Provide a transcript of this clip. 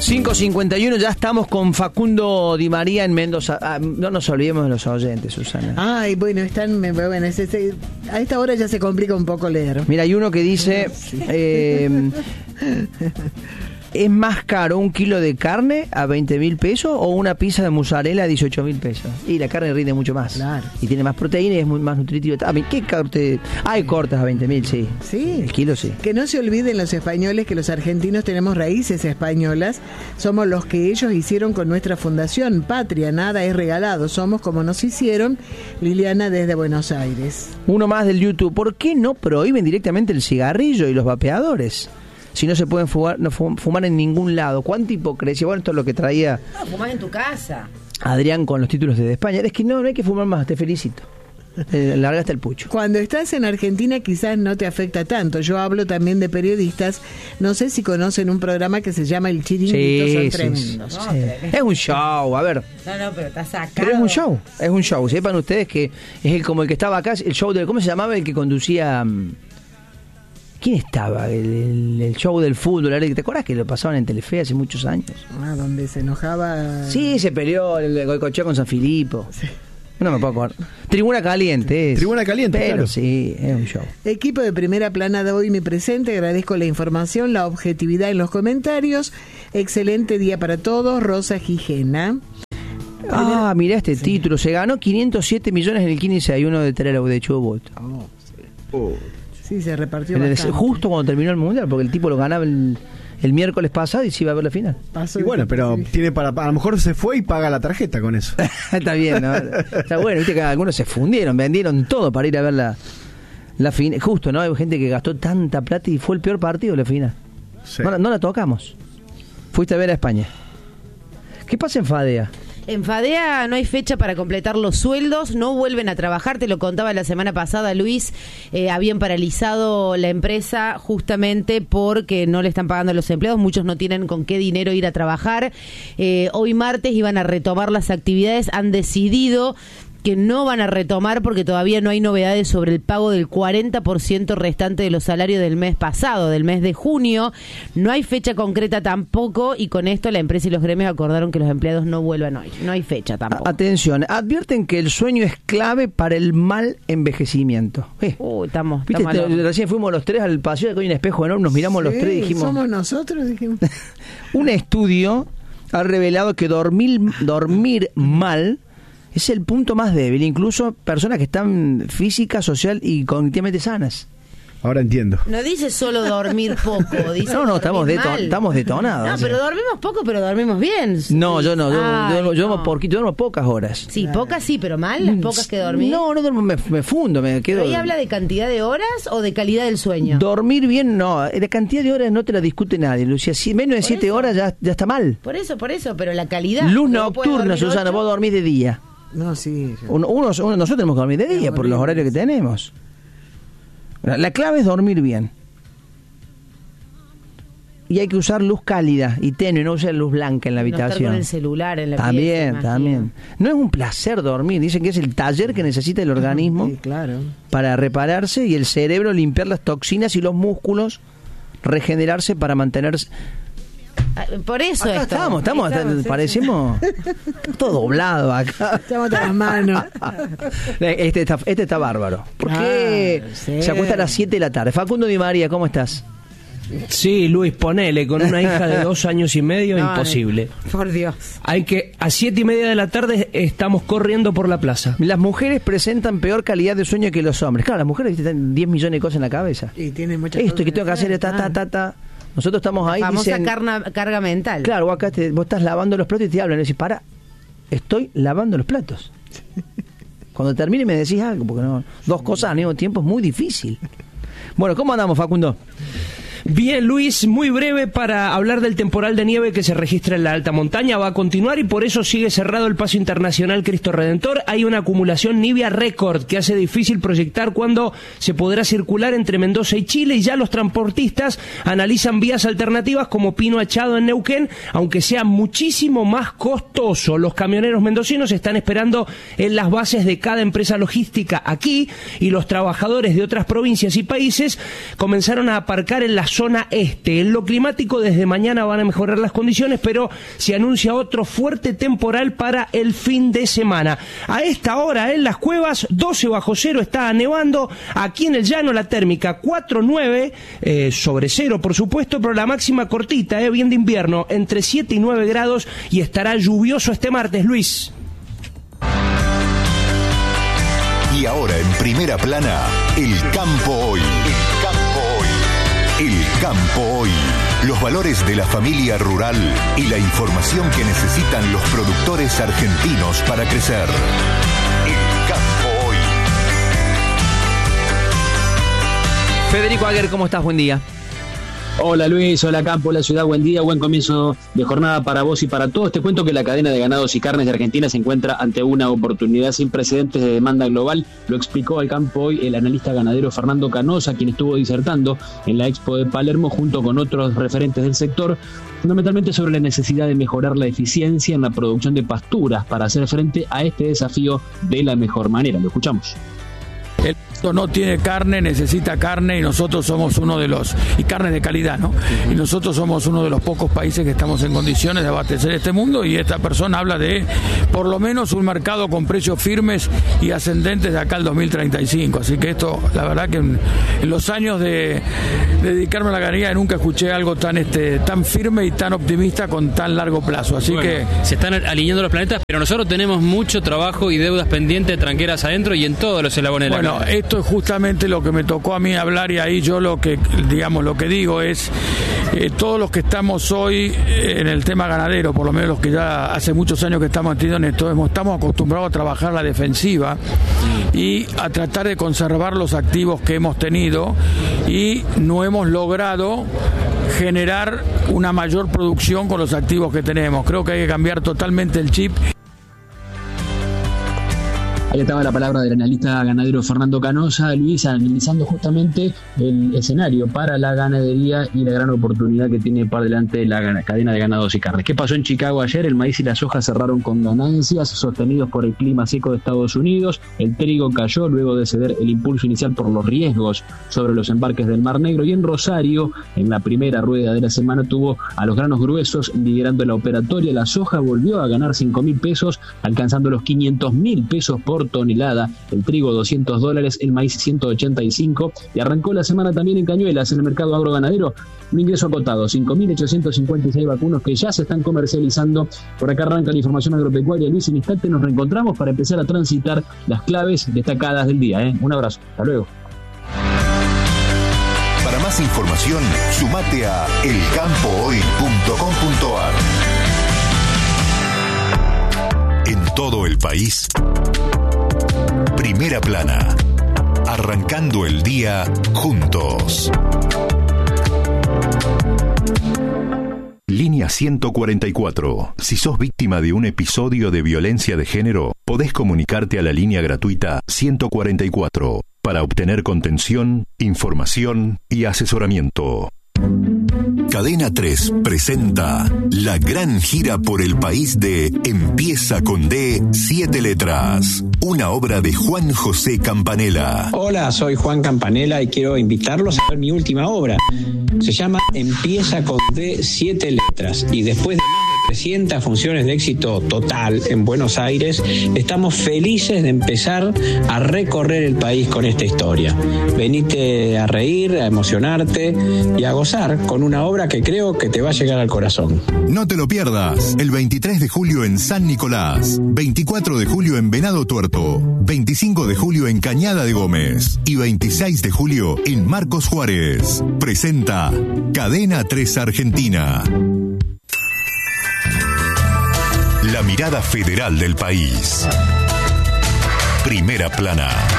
5:51, ya estamos con Facundo Di María en Mendoza. No nos olvidemos de los oyentes, Susana. Ay, bueno, a esta hora ya se complica un poco leer. Mira, hay uno que dice... ¿Es más caro un kilo de carne a 20.000 pesos o una pizza de mozzarella a 18.000 pesos? Y la carne rinde mucho más. Claro. Y tiene más proteína y es muy más nutritivo. ¿Qué corte? Hay cortes a 20.000, sí. Sí. El kilo, sí. Que no se olviden los españoles que los argentinos tenemos raíces españolas. Somos los que ellos hicieron con nuestra fundación. Patria, nada es regalado. Somos como nos hicieron. Liliana desde Buenos Aires. Uno más del YouTube. ¿Por qué no prohíben directamente el cigarrillo y los vapeadores? Si no se pueden fumar en ningún lado. ¿Cuánta hipocresía? Bueno, esto es lo que traía... No, fumás en tu casa. Adrián con los títulos de España. Es que no hay que fumar más, te felicito. Largaste el pucho. Cuando estás en Argentina quizás no te afecta tanto. Yo hablo también de periodistas. No sé si conocen un programa que se llama El Chiringuito. Son tremendos. No, Es un show, a ver. No, pero está sacado. Pero es un show. Sepan ustedes que es como el que estaba acá, el show de... ¿Cómo se llamaba el que conducía... ¿Quién estaba? El show del fútbol. ¿Te acuerdas que lo pasaban en Telefe hace muchos años? Donde se enojaba... Sí, se peleó el Goicoechea con San Filipo. Sí. No me puedo acordar. Tribuna Caliente. Tribuna Caliente, pero claro. Sí, es un show. Equipo de Primera Plana de hoy me presente. Agradezco la información, la objetividad en los comentarios. Excelente día para todos. Rosa Gijena. Mirá este título. Se ganó 507 millones en el 15-1 de Terera de Chubut. Sí, se repartió bastante. Justo cuando terminó el Mundial, porque el tipo lo ganaba el miércoles pasado y se iba a ver la final. Y bueno, pero tiene a lo mejor se fue y paga la tarjeta con eso. Está bien, ¿no? Está bueno, viste que algunos se fundieron, vendieron todo para ir a ver la final. Justo, ¿no? Hay gente que gastó tanta plata y fue el peor partido de la final. Sí. No la tocamos. Fuiste a ver a España. ¿Qué pasa en Fadea? En Fadea no hay fecha para completar los sueldos, no vuelven a trabajar, te lo contaba la semana pasada Luis, habían paralizado la empresa justamente porque no le están pagando a los empleados, muchos no tienen con qué dinero ir a trabajar. Hoy martes iban a retomar las actividades, han decidido que no van a retomar porque todavía no hay novedades sobre el pago del 40% restante de los salarios del mes pasado, del mes de junio. No hay fecha concreta tampoco y con esto la empresa y los gremios acordaron que los empleados no vuelvan hoy. No hay fecha tampoco. Atención, advierten que el sueño es clave para el mal envejecimiento. Estamos recién fuimos los tres al paseo, que hay un espejo enorme, nos miramos los tres y dijimos... Somos nosotros, dijimos. Un estudio ha revelado que dormir mal es el punto más débil, incluso personas que están física, social y cognitivamente sanas. Ahora entiendo. No dice solo dormir poco, dice No, estamos detonados. No, pero dormimos poco, pero dormimos bien. No, yo no, yo duermo pocas horas. Sí, pocas sí, pero mal, las pocas que dormí. No duermo, me fundo, me quedo. ¿Pero ahí habla de cantidad de horas o de calidad del sueño? Dormir bien, no, la cantidad de horas no te la discute nadie, Lucía. Si menos de 7 horas ya está mal. Por eso, pero la calidad. Luz nocturna, Susana, vos dormís de día. No, sí. Nosotros tenemos que dormir de día por los horarios que tenemos. La clave es dormir bien. Y hay que usar luz cálida y tenue, no usar luz blanca en la habitación. No estar con el celular en la pieza. También. No es un placer dormir. Dicen que es el taller que necesita el organismo para repararse y el cerebro limpiar las toxinas y los músculos regenerarse para mantenerse... Por eso estamos parecemos todo doblado acá. Estamos de las manos. Este está bárbaro. Porque se acuesta a las 7 de la tarde. Facundo Di María, ¿cómo estás? Sí, Luis, ponele, con una hija de 2 años y medio, imposible. Por Dios. A 7:30 de la tarde estamos corriendo por la plaza. Las mujeres presentan peor calidad de sueño que los hombres. Claro, las mujeres tienen 10 millones de cosas en la cabeza. Y tienen muchas cosas. Esto que tengo que hacer, Nosotros estamos ahí. La famosa dicen, carga mental. Claro, acá vos estás lavando los platos y te hablan y decís, estoy lavando los platos. Cuando termine me decís algo, porque no, 2 cosas al mismo tiempo es muy difícil. Bueno, ¿cómo andamos, Facundo? Bien, Luis, muy breve para hablar del temporal de nieve que se registra en la alta montaña. Va a continuar y por eso sigue cerrado el paso internacional Cristo Redentor. Hay una acumulación nivea récord que hace difícil proyectar cuándo se podrá circular entre Mendoza y Chile, y ya los transportistas analizan vías alternativas como Pino Achado en Neuquén, aunque sea muchísimo más costoso. Los camioneros mendocinos están esperando en las bases de cada empresa logística aquí, y los trabajadores de otras provincias y países comenzaron a aparcar en las zona este. En lo climático, desde mañana van a mejorar las condiciones, pero se anuncia otro fuerte temporal para el fin de semana. A esta hora en Las Cuevas, 12 bajo cero, está nevando. Aquí en el llano la térmica 4,9, sobre cero por supuesto, pero la máxima cortita, bien de invierno, entre 7 y 9 grados, y estará lluvioso este martes, Luis. Y ahora en primera plana, el campo hoy. El campo hoy. El campo hoy. Los valores de la familia rural y la información que necesitan los productores argentinos para crecer. El campo hoy. Federico Aguer, ¿cómo estás? Buen día. Hola Luis, hola Campo, hola Ciudad, buen día, buen comienzo de jornada para vos y para todos. Te cuento que la cadena de ganados y carnes de Argentina se encuentra ante una oportunidad sin precedentes de demanda global. Lo explicó al Campo hoy el analista ganadero Fernando Canosa, quien estuvo disertando en la Expo de Palermo junto con otros referentes del sector, fundamentalmente sobre la necesidad de mejorar la eficiencia en la producción de pasturas para hacer frente a este desafío de la mejor manera. Lo escuchamos. El no tiene carne, necesita carne, y nosotros somos uno de los, y carne de calidad, ¿no? Y nosotros somos uno de los pocos países que estamos en condiciones de abastecer este mundo, y esta persona habla de por lo menos un mercado con precios firmes y ascendentes de acá al 2035. Así que esto, la verdad que en los años de dedicarme a la ganadería nunca escuché algo tan firme y tan optimista con tan largo plazo. Así bueno, que se están alineando los planetas, pero nosotros tenemos mucho trabajo y deudas pendientes, tranqueras adentro y en todos los eslabones de la Bueno, cadena. esto es justamente lo que me tocó a mí hablar, y ahí yo lo que digo es todos los que estamos hoy en el tema ganadero, por lo menos los que ya hace muchos años que estamos metidos en esto, estamos acostumbrados a trabajar la defensiva y a tratar de conservar los activos que hemos tenido, y no hemos logrado generar una mayor producción con los activos que tenemos. Creo que hay que cambiar totalmente el chip. Ahí estaba la palabra del analista ganadero Fernando Canosa, Luis, analizando justamente el escenario para la ganadería y la gran oportunidad que tiene por delante la cadena de ganados y carnes. ¿Qué pasó en Chicago ayer? El maíz y la soja cerraron con ganancias sostenidos por el clima seco de Estados Unidos. El trigo cayó luego de ceder el impulso inicial por los riesgos sobre los embarques del Mar Negro. Y en Rosario, en la primera rueda de la semana, tuvo a los granos gruesos liderando la operatoria. La soja volvió a ganar 5.000 pesos, alcanzando los 500.000 pesos por tonelada, el trigo $200, el maíz 185, y arrancó la semana también en Cañuelas, en el mercado agroganadero, un ingreso acotado, 5.856 vacunos que ya se están comercializando. Por acá arranca la información agropecuaria. Luis, en instante nos reencontramos para empezar a transitar las claves destacadas del día. Un abrazo, hasta luego. Para más información, sumate a elcampohoy.com.ar. En todo el país, Primera Plana, arrancando el día juntos. Línea 144. Si sos víctima de un episodio de violencia de género, podés comunicarte a la línea gratuita 144 para obtener contención, información y asesoramiento. Cadena 3 presenta la gran gira por el país de Empieza con D, 7 letras. Una obra de Juan José Campanella. Hola, soy Juan Campanella y quiero invitarlos a ver mi última obra. Se llama Empieza con D, 7 letras. Y después de más de 300 funciones de éxito total en Buenos Aires, estamos felices de empezar a recorrer el país con esta historia. Venite a reír, a emocionarte y a gozar con una obra que creo que te va a llegar al corazón. No te lo pierdas. El 23 de julio en San Nicolás, 24 de julio en Venado Tuerto, 25 de julio en Cañada de Gómez y 26 de julio en Marcos Juárez. Presenta Cadena 3 Argentina. La mirada federal del país. Primera Plana.